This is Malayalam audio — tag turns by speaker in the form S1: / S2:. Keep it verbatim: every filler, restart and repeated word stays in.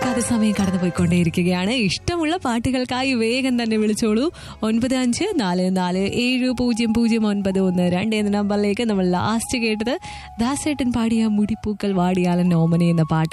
S1: മറക്കാതെ സമയം കടന്നു പോയിക്കൊണ്ടേയിരിക്കുകയാണ്. ഇഷ്ടമുള്ള പാട്ടുകൾക്കായി വേഗം തന്നെ വിളിച്ചോളൂ. ഒൻപത് അഞ്ച് നാല് നാല് ഏഴ് പൂജ്യം പൂജ്യം ഒൻപത് ഒന്ന് രണ്ട് എന്ന നമ്പറിലേക്ക്. നമ്മൾ ലാസ്റ്റ് കേട്ടത് ദാസേട്ടൻ പാടിയ മുടിപ്പൂക്കൾ വാടിയാലൻ ഓമന എന്ന പാട്ടാണ്.